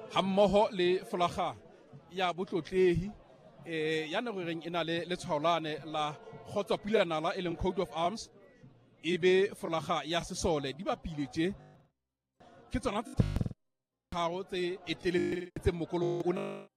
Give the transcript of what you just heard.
hammoho le folaga ya botlotlehi ya ne re reng ena le letshwaolane la kgotswapilanala e leng coat of arms ebe folaga ya sesole di bapile tje ke tsona tharo tse eteletseng mokolo ona